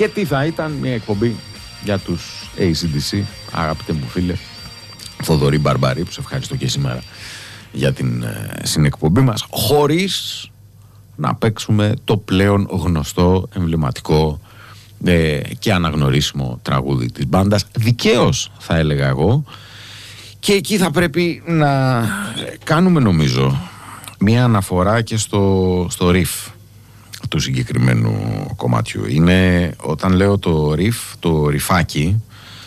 Και τι θα ήταν μια εκπομπή για τους AC/DC, αγαπητέ μου φίλε Θοδωρή Μπαρμπαρή, που σε ευχαριστώ και σήμερα για την συνεκπομπή μας, χωρίς να παίξουμε το πλέον γνωστό, εμβληματικό και αναγνωρίσιμο τραγούδι της μπάντας. Δικαίως θα έλεγα εγώ. Και εκεί θα πρέπει να κάνουμε, νομίζω, μια αναφορά και στο riff του συγκεκριμένου κομματιού. Είναι, όταν λέω το riff, το ριφάκι,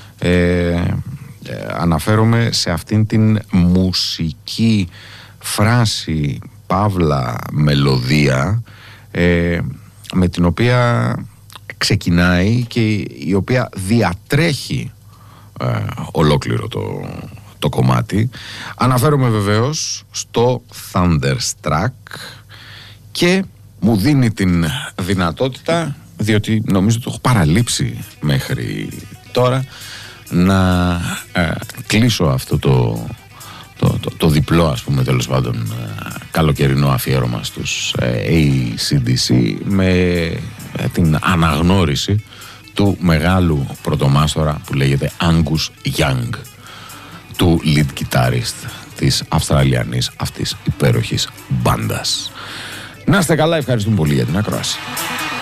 αναφέρομαι σε αυτήν την μουσική φράση, παύλα μελωδία, με την οποία ξεκινάει και η οποία διατρέχει ολόκληρο το κομμάτι. Αναφέρομαι βεβαίως στο Thunderstruck και μου δίνει την δυνατότητα, διότι νομίζω το έχω παραλείψει μέχρι τώρα, να κλείσω αυτό το διπλό, ας πούμε, τέλος πάντων, καλοκαιρινό αφιέρωμα στους AC/DC με την αναγνώριση του μεγάλου πρωτομάστορα που λέγεται Angus Young, του lead guitarist της Αυστραλιανής αυτής υπέροχης μπάντας. Να είστε καλά, ευχαριστούμε πολύ για την ακρόαση.